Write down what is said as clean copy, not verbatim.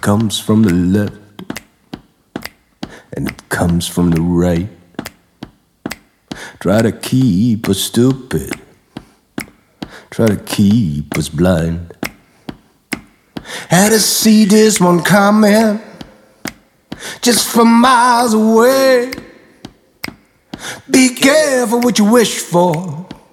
comes from the left, and it comes from the right. Try to keep us stupid, try to keep us blind. Had to see this one coming just from miles away. Be careful what you wish for,